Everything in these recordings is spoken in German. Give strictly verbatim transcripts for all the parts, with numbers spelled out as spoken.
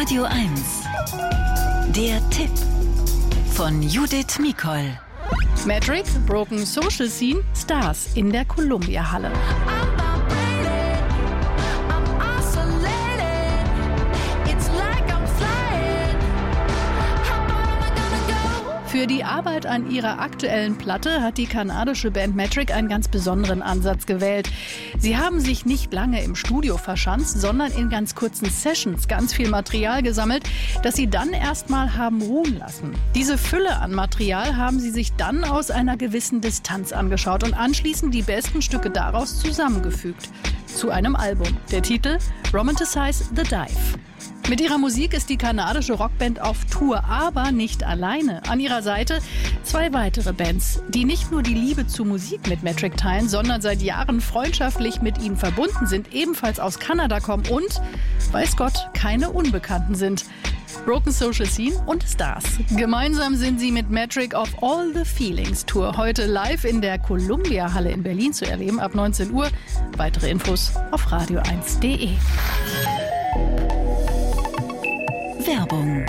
Radio eins. Der Tipp von Judith Mikol. Metric, Broken Social Scene, Stars in der Columbia-Halle. Für die Arbeit an ihrer aktuellen Platte hat die kanadische Band Metric einen ganz besonderen Ansatz gewählt. Sie haben sich nicht lange im Studio verschanzt, sondern in ganz kurzen Sessions ganz viel Material gesammelt, das sie dann erstmal haben ruhen lassen. Diese Fülle an Material haben sie sich dann aus einer gewissen Distanz angeschaut und anschließend die besten Stücke daraus zusammengefügt. Zu einem Album. Der Titel Romanticize the Dive. Mit ihrer Musik ist die kanadische Rockband auf Tour, aber nicht alleine. An ihrer Seite zwei weitere Bands, die nicht nur die Liebe zur Musik mit Metric teilen, sondern seit Jahren freundschaftlich mit ihnen verbunden sind, ebenfalls aus Kanada kommen und, weiß Gott, keine Unbekannten sind. Broken Social Scene und Stars. Gemeinsam sind sie mit Metric auf All the Feelings Tour heute live in der Columbia-Halle in Berlin zu erleben, ab neunzehn Uhr. Weitere Infos auf radio eins punkt de. Werbung.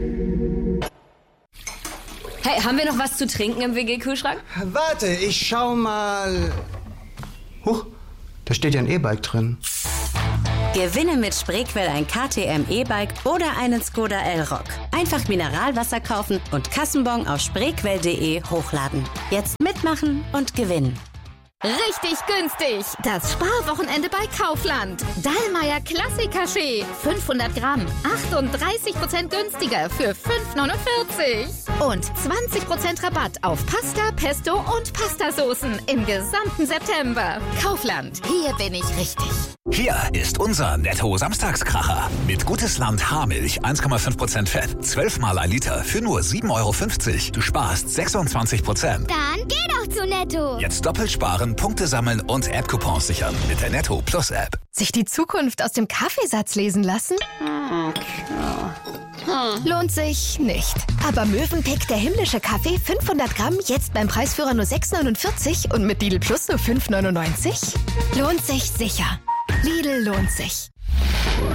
Hey, haben wir noch was zu trinken im W G-Kühlschrank? Warte, ich schau mal. Huch, da steht ja ein E-Bike drin. Gewinne mit Spreequell ein K T M E-Bike oder einen Skoda Elrock. Einfach Mineralwasser kaufen und Kassenbon auf spreequell punkt de hochladen. Jetzt mitmachen und gewinnen. Richtig günstig! Das Sparwochenende bei Kaufland. Dallmayr Klassiker-Schee. fünfhundert Gramm. achtunddreißig Prozent günstiger für fünf neunundvierzig. Und zwanzig Prozent Rabatt auf Pasta, Pesto und Pastasoßen im gesamten September. Kaufland. Hier bin ich richtig. Hier ist unser Netto-Samstagskracher. Mit Gutes Land Haarmilch, eins Komma fünf Prozent Fett, zwölf Mal ein Liter für nur sieben Euro fünfzig. Du sparst sechsundzwanzig Prozent. Dann geh doch zu Netto. Jetzt doppelt sparen, Punkte sammeln und App-Coupons sichern mit der Netto Plus App. Sich die Zukunft aus dem Kaffeesatz lesen lassen? Lohnt sich nicht. Aber Mövenpick, der himmlische Kaffee, fünfhundert Gramm, jetzt beim Preisführer nur sechs neunundvierzig und mit Lidl Plus nur fünf neunundneunzig? Lohnt sich sicher. Lidl lohnt sich.